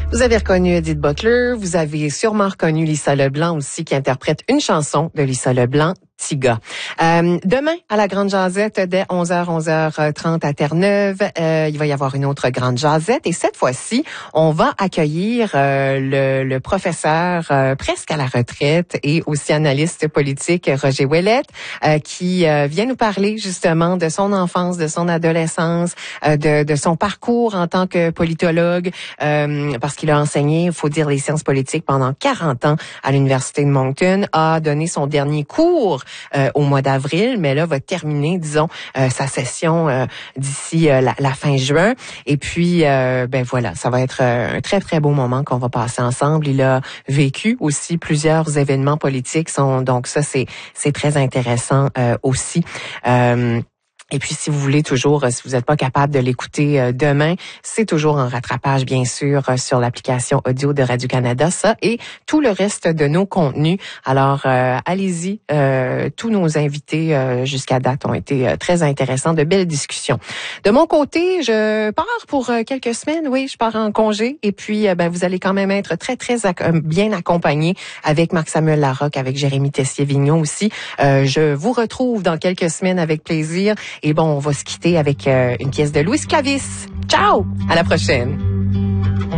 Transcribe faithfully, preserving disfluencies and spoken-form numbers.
Vous avez reconnu Edith Butler, vous avez sûrement reconnu Lisa Leblanc aussi qui interprète une chanson de Lisa Leblanc, Tiga. Euh, demain, à la Grande Jazette, dès onze heures, onze heures trente à Terre-Neuve, euh, il va y avoir une autre Grande Jazette. Et cette fois-ci, on va accueillir euh, le, le professeur euh, presque à la retraite et aussi analyste politique Roger Ouellette, euh, qui euh, vient nous parler justement de son enfance, de son adolescence, euh, de, de son parcours en tant que politologue, euh, parce qu'il a enseigné, il faut dire, les sciences politiques pendant quarante ans à l'Université de Moncton, a donné son dernier cours Euh, au mois d'avril, mais là va terminer, disons, euh, sa session euh, d'ici euh, la, la fin juin. Et puis, euh, ben voilà, ça va être euh, un très très beau moment qu'on va passer ensemble. Il a vécu aussi plusieurs événements politiques, sont, donc ça c'est c'est très intéressant euh, aussi. Euh, Et puis, si vous voulez toujours, si vous n'êtes pas capable de l'écouter euh, demain, c'est toujours en rattrapage, bien sûr, euh, sur l'application audio de Radio-Canada, ça, et tout le reste de nos contenus. Alors, euh, allez-y. Euh, tous nos invités euh, jusqu'à date ont été euh, très intéressants, de belles discussions. De mon côté, je pars pour euh, quelques semaines. Oui, je pars en congé. Et puis, euh, ben, vous allez quand même être très, très ac- bien accompagnés avec Marc-Samuel Larocque, avec Jérémy Tessier-Vignon aussi. Euh, je vous retrouve dans quelques semaines avec plaisir. Et bon, on va se quitter avec euh, une pièce de Louis Clavis. Ciao! À la prochaine!